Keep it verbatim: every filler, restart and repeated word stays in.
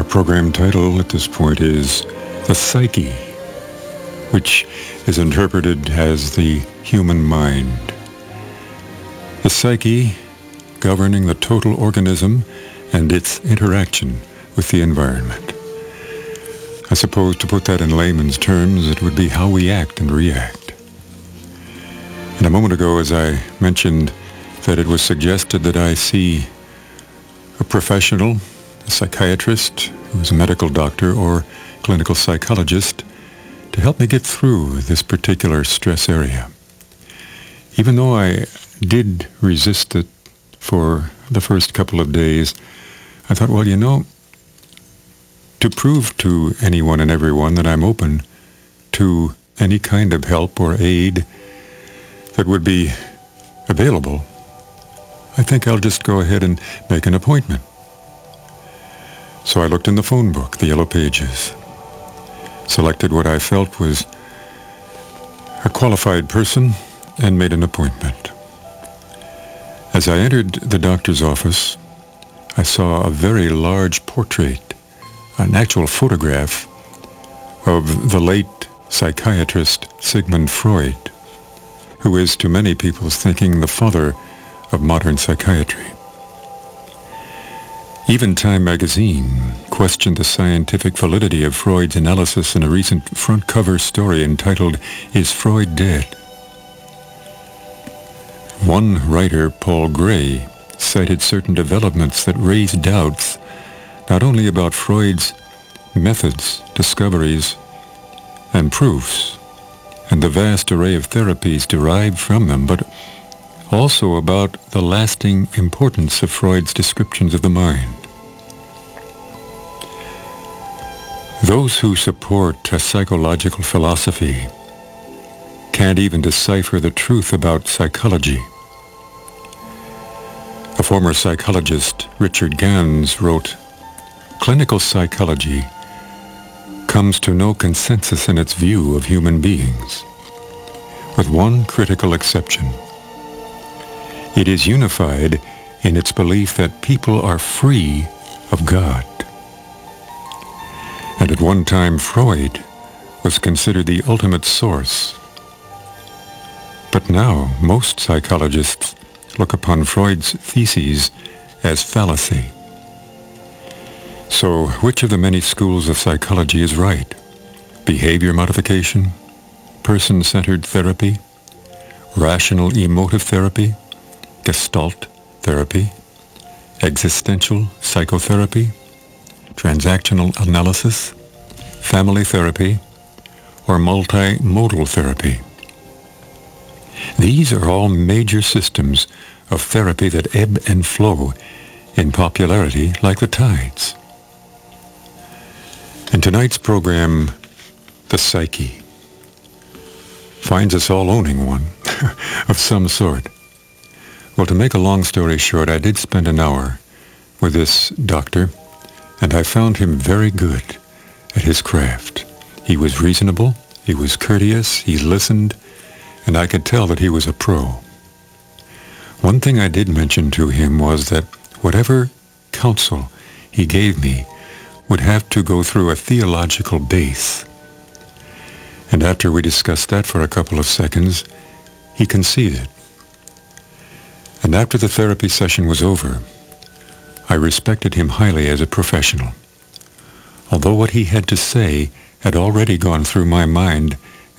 Our program title at this point is The Psyche, which is interpreted as the human mind. The psyche governing the total organism and its interaction with the environment. I suppose to put that in layman's terms, it would be how we act and react. And a moment ago, as I mentioned that it was suggested that I see a professional, a psychiatrist, who is a medical doctor or clinical psychologist, to help me get through this particular stress area. Even though I did resist it for the first couple of days, I thought, well, you know, to prove to anyone and everyone that I'm open to any kind of help or aid that would be available, I think I'll just go ahead and make an appointment. So I looked in the phone book, the yellow pages, selected what I felt was a qualified person, and made an appointment. As I entered the doctor's office, I saw a very large portrait, an actual photograph of the late psychiatrist Sigmund Freud, who is to many people's thinking the father of modern psychiatry. Even Time magazine questioned the scientific validity of Freud's analysis in a recent front cover story entitled, "Is Freud Dead?" One writer, Paul Gray, cited certain developments that raised doubts not only about Freud's methods, discoveries, and proofs, and the vast array of therapies derived from them, but also about the lasting importance of Freud's descriptions of the mind. Those who support a psychological philosophy can't even decipher the truth about psychology. A former psychologist, Richard Gans, wrote, "Clinical psychology comes to no consensus in its view of human beings, with one critical exception. It is unified in its belief that people are free of God." And at one time, Freud was considered the ultimate source. But now, most psychologists look upon Freud's theses as fallacy. So, which of the many schools of psychology is right? Behavior modification? Person-centered therapy? Rational emotive therapy? Gestalt therapy? Existential psychotherapy? Transactional analysis? Family therapy? Or multimodal therapy? These are all major systems of therapy that ebb and flow in popularity like the tides. And tonight's program, The Psyche, finds us all owning one of some sort. Well, to make a long story short, I did spend an hour with this doctor, and I found him very good at his craft. He was reasonable, he was courteous, he listened, and I could tell that he was a pro. One thing I did mention to him was that whatever counsel he gave me would have to go through a theological base. And after we discussed that for a couple of seconds, he conceded. And after the therapy session was over, I respected him highly as a professional. Although what he had to say had already gone through my mind